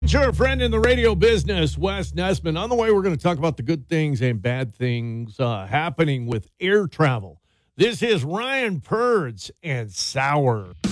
Sure, friend in the radio business, Wes Nessman. On the way, we're going to talk about the good things and bad things happening with air travel. This is Ryan Purds and Sour.